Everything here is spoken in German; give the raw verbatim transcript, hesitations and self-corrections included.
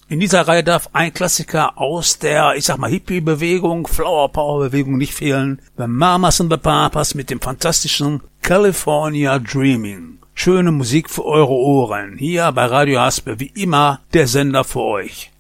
In dieser Reihe darf ein Klassiker aus der, ich sag mal, Hippie-Bewegung, Flower-Power-Bewegung nicht fehlen. The Mamas and the Papas mit dem fantastischen California Dreaming. Schöne Musik für eure Ohren. Hier bei Radio Haspe wie immer der Sender für euch.